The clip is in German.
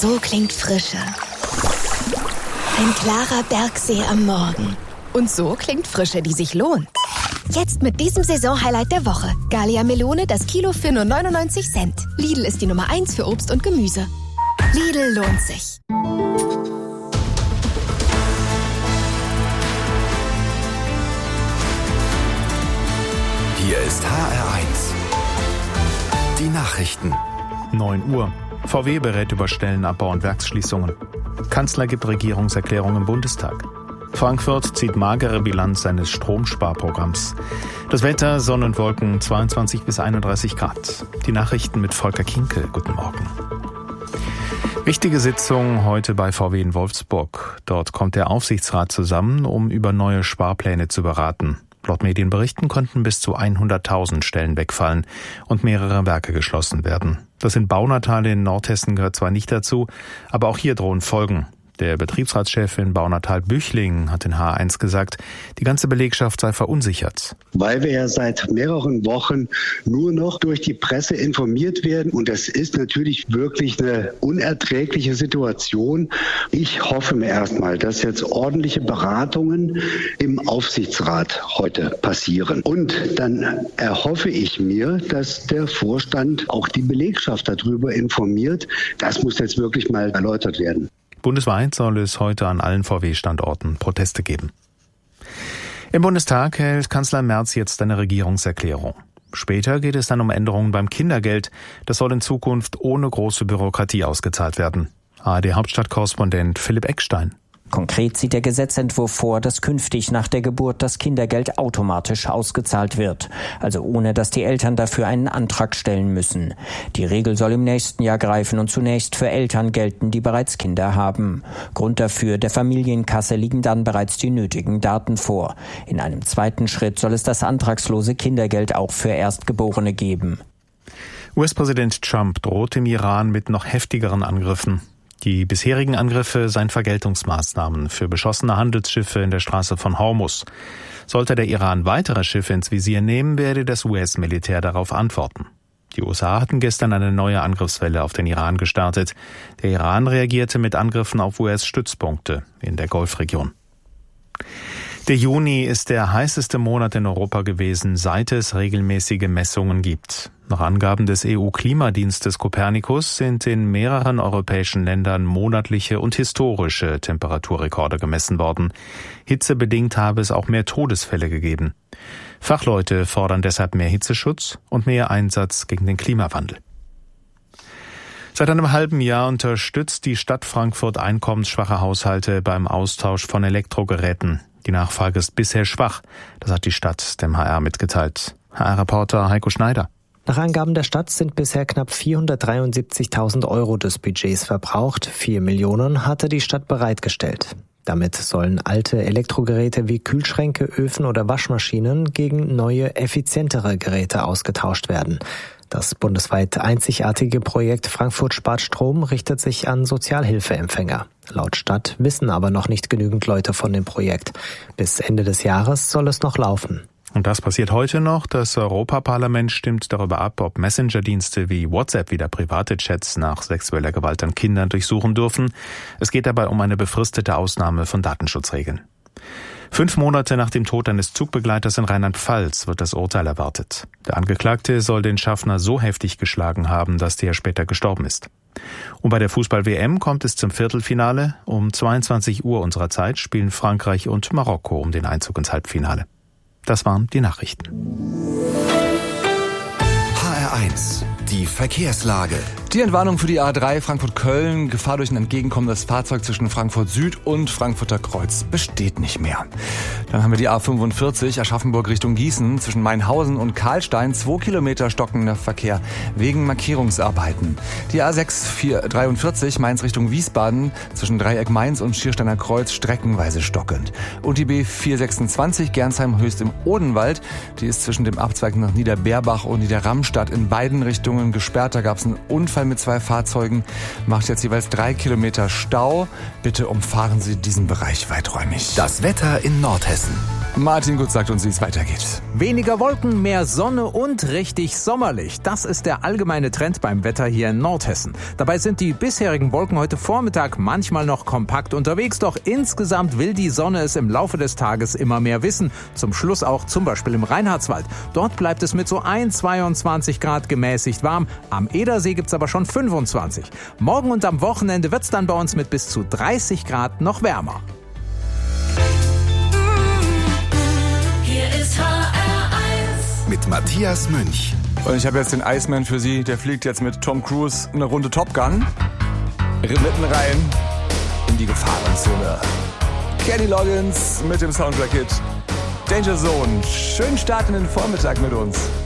So klingt Frische. Ein klarer Bergsee am Morgen. Und so klingt Frische, die sich lohnt. Jetzt mit diesem Saisonhighlight der Woche. Gallia Melone, das Kilo für nur 99 Cent. Lidl ist die Nummer 1 für Obst und Gemüse. Lidl lohnt sich. Hier ist HR1. Die Nachrichten. 9 Uhr. VW berät über Stellenabbau und Werksschließungen. Kanzler gibt Regierungserklärung im Bundestag. Frankfurt zieht magere Bilanz seines Stromsparprogramms. Das Wetter, Sonne und Wolken, 22 bis 31 Grad. Die Nachrichten mit Volker Kinkel. Guten Morgen. Wichtige Sitzung heute bei VW in Wolfsburg. Dort kommt der Aufsichtsrat zusammen, um über neue Sparpläne zu beraten. Laut Medienberichten konnten bis zu 100.000 Stellen wegfallen und mehrere Werke geschlossen werden. Das in Baunatal in Nordhessen gehört zwar nicht dazu, aber auch hier drohen Folgen. Der Betriebsratschef in Baunatal-Büchling hat in HR1 gesagt, die ganze Belegschaft sei verunsichert. Weil wir ja seit mehreren Wochen nur noch durch die Presse informiert werden. Und das ist natürlich wirklich eine unerträgliche Situation. Ich hoffe mir erstmal, dass jetzt ordentliche Beratungen im Aufsichtsrat heute passieren. Und dann erhoffe ich mir, dass der Vorstand auch die Belegschaft darüber informiert. Das muss jetzt wirklich mal erläutert werden. Bundesweit soll es heute an allen VW-Standorten Proteste geben. Im Bundestag hält Kanzler Merz jetzt eine Regierungserklärung. Später geht es dann um Änderungen beim Kindergeld. Das soll in Zukunft ohne große Bürokratie ausgezahlt werden. ARD-Hauptstadtkorrespondent Philipp Eckstein. Konkret sieht der Gesetzentwurf vor, dass künftig nach der Geburt das Kindergeld automatisch ausgezahlt wird, also ohne dass die Eltern dafür einen Antrag stellen müssen. Die Regel soll im nächsten Jahr greifen und zunächst für Eltern gelten, die bereits Kinder haben. Grund dafür: der Familienkasse liegen dann bereits die nötigen Daten vor. In einem zweiten Schritt soll es das antragslose Kindergeld auch für Erstgeborene geben. US-Präsident Trump droht im Iran mit noch heftigeren Angriffen. Die bisherigen Angriffe seien Vergeltungsmaßnahmen für beschossene Handelsschiffe in der Straße von Hormuz. Sollte der Iran weitere Schiffe ins Visier nehmen, werde das US-Militär darauf antworten. Die USA hatten gestern eine neue Angriffswelle auf den Iran gestartet. Der Iran reagierte mit Angriffen auf US-Stützpunkte in der Golfregion. Der Juni ist der heißeste Monat in Europa gewesen, seit es regelmäßige Messungen gibt. Nach Angaben des EU-Klimadienstes Copernicus sind in mehreren europäischen Ländern monatliche und historische Temperaturrekorde gemessen worden. Hitzebedingt habe es auch mehr Todesfälle gegeben. Fachleute fordern deshalb mehr Hitzeschutz und mehr Einsatz gegen den Klimawandel. Seit einem halben Jahr unterstützt die Stadt Frankfurt einkommensschwache Haushalte beim Austausch von Elektrogeräten. Die Nachfrage ist bisher schwach, das hat die Stadt dem HR mitgeteilt. HR-Reporter Heiko Schneider. Nach Angaben der Stadt sind bisher knapp 473.000 € des Budgets verbraucht. 4 Millionen hatte die Stadt bereitgestellt. Damit sollen alte Elektrogeräte wie Kühlschränke, Öfen oder Waschmaschinen gegen neue, effizientere Geräte ausgetauscht werden. Das bundesweit einzigartige Projekt Frankfurt spart Strom richtet sich an Sozialhilfeempfänger. Laut Stadt wissen aber noch nicht genügend Leute von dem Projekt. Bis Ende des Jahres soll es noch laufen. Und das passiert heute noch. Das Europaparlament stimmt darüber ab, ob Messenger-Dienste wie WhatsApp wieder private Chats nach sexueller Gewalt an Kindern durchsuchen dürfen. Es geht dabei um eine befristete Ausnahme von Datenschutzregeln. 5 Monate nach dem Tod eines Zugbegleiters in Rheinland-Pfalz wird das Urteil erwartet. Der Angeklagte soll den Schaffner so heftig geschlagen haben, dass der später gestorben ist. Und bei der Fußball-WM kommt es zum Viertelfinale. Um 22 Uhr unserer Zeit spielen Frankreich und Marokko um den Einzug ins Halbfinale. Das waren die Nachrichten. HR1, die Verkehrslage. Die Entwarnung für die A3 Frankfurt-Köln, Gefahr durch ein entgegenkommendes Fahrzeug zwischen Frankfurt Süd und Frankfurter Kreuz, besteht nicht mehr. Dann haben wir die A45 Aschaffenburg Richtung Gießen, zwischen Mainhausen und Karlstein, 2 Kilometer stockender Verkehr wegen Markierungsarbeiten. Die A6 43 Mainz Richtung Wiesbaden, zwischen Dreieck Mainz und Schiersteiner Kreuz, streckenweise stockend. Und die B426 Gernsheim-Höchst im Odenwald, die ist zwischen dem Abzweig nach Niederbeerbach und Niederramstadt in beiden Richtungen gesperrt. Da gab es einen Unfall mit 2 Fahrzeugen, macht jetzt jeweils 3 Kilometer Stau. Bitte umfahren Sie diesen Bereich weiträumig. Das Wetter in Nordhessen. Martin Gut sagt uns, wie es weitergeht. Weniger Wolken, mehr Sonne und richtig sommerlich. Das ist der allgemeine Trend beim Wetter hier in Nordhessen. Dabei sind die bisherigen Wolken heute Vormittag manchmal noch kompakt unterwegs, doch insgesamt will die Sonne es im Laufe des Tages immer mehr wissen. Zum Schluss auch zum Beispiel im Reinhardswald. Dort bleibt es mit so 22 Grad gemäßigt warm. Am Edersee gibt's aber schon 25. Morgen und am Wochenende wird's dann bei uns mit bis zu 30 Grad noch wärmer. Mit Matthias Münch. Und ich habe jetzt den Iceman für Sie. Der fliegt jetzt mit Tom Cruise eine Runde Top Gun. Mitten rein in die Gefahrenzone. Kenny Loggins mit dem Soundtrack-Hit Danger Zone. Schönen Start in den Vormittag mit uns.